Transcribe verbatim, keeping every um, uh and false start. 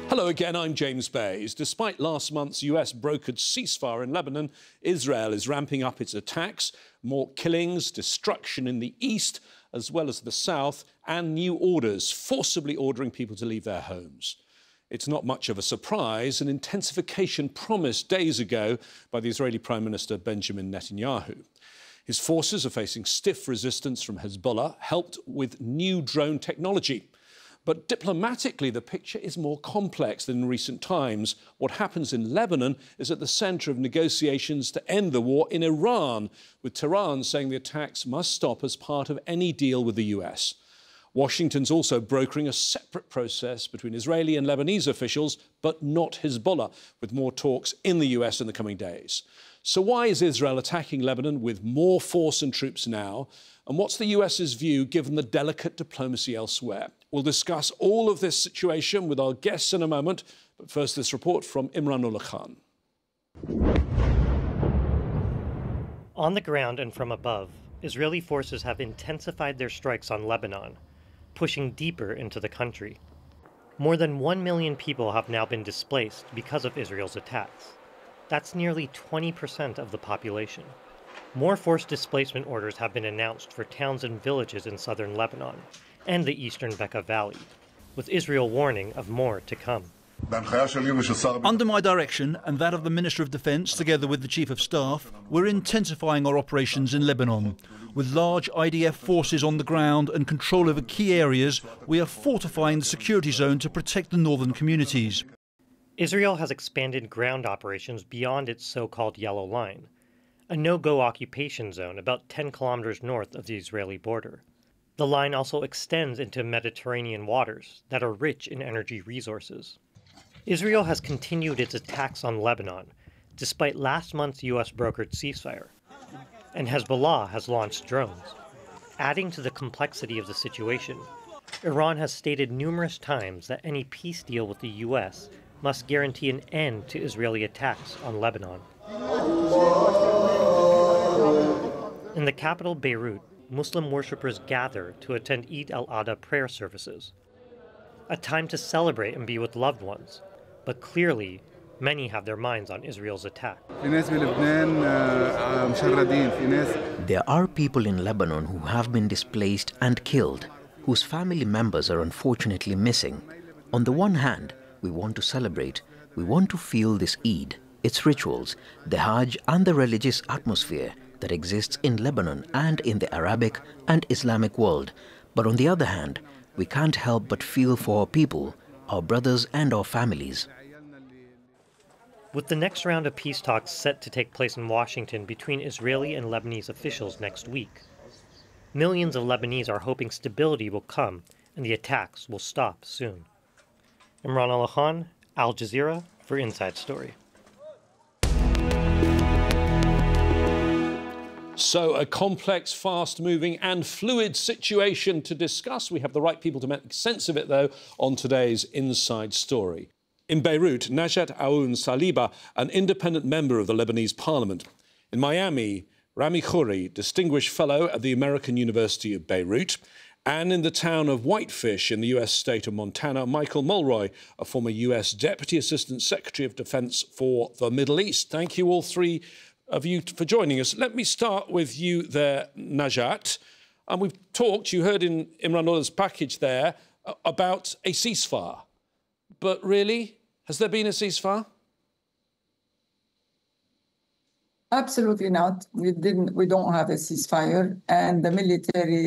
Hello again, I'm James Bays. Despite last month's U S-brokered ceasefire in Lebanon, Israel is ramping up its attacks, more killings, destruction in the east as well as the south, and new orders forcibly ordering people to leave their homes. It's not much of a surprise, an intensification promised days ago by the Israeli Prime Minister Benjamin Netanyahu. His forces are facing stiff resistance from Hezbollah, helped with new drone technology. But diplomatically, the picture is more complex than in recent times. What happens in Lebanon is at the centre of negotiations to end the war in Iran, with Tehran saying the attacks must stop as part of any deal with the U S. Washington's also brokering a separate process between Israeli and Lebanese officials, but not Hezbollah, with more talks in the U S in the coming days. So why is Israel attacking Lebanon with more force and troops now? And what's the US's view given the delicate diplomacy elsewhere? We'll discuss all of this situation with our guests in a moment. But first, this report from Imran Ullah Khan. On the ground and from above, Israeli forces have intensified their strikes on Lebanon, pushing deeper into the country. More than one million people have now been displaced because of Israel's attacks. That's nearly twenty percent of the population. More forced displacement orders have been announced for towns and villages in southern Lebanon and the eastern Bekaa Valley, with Israel warning of more to come. Under my direction and that of the Minister of Defence, together with the Chief of Staff, we're intensifying our operations in Lebanon. With large I D F forces on the ground and control over key areas, we are fortifying the security zone to protect the northern communities. Israel has expanded ground operations beyond its so-called Yellow Line, a no-go occupation zone about ten kilometers north of the Israeli border. The line also extends into Mediterranean waters that are rich in energy resources. Israel has continued its attacks on Lebanon, despite last month's U S-brokered ceasefire, and Hezbollah has launched drones. Adding to the complexity of the situation, Iran has stated numerous times that any peace deal with the U S must guarantee an end to Israeli attacks on Lebanon. In the capital, Beirut, Muslim worshippers gather to attend Eid al-Adha prayer services, a time to celebrate and be with loved ones. But clearly, many have their minds on Israel's attack. There are people in Lebanon who have been displaced and killed, whose family members are unfortunately missing. On the one hand, we want to celebrate, we want to feel this Eid, its rituals, the Hajj and the religious atmosphere that exists in Lebanon and in the Arabic and Islamic world. But on the other hand, we can't help but feel for our people, our brothers and our families. With the next round of peace talks set to take place in Washington between Israeli and Lebanese officials next week, millions of Lebanese are hoping stability will come and the attacks will stop soon. Imran Ullah Khan, Al Jazeera for Inside Story. So a complex, fast-moving and fluid situation to discuss. We have the right people to make sense of it, though, on today's Inside Story. In Beirut, Najat Aoun Saliba, an independent member of the Lebanese parliament. In Miami, Rami Khouri, Distinguished Fellow at the American University of Beirut. And in the town of Whitefish in the U S state of Montana, Michael Mulroy, a former U S Deputy Assistant Secretary of Defense for the Middle East. Thank you, all three of you, for joining us. Let me start with you there, Najat. And we've talked, you heard in Imran Ullah's package there, about a ceasefire. But really, has there been a ceasefire? Absolutely not. We didn't. We don't have a ceasefire, and the military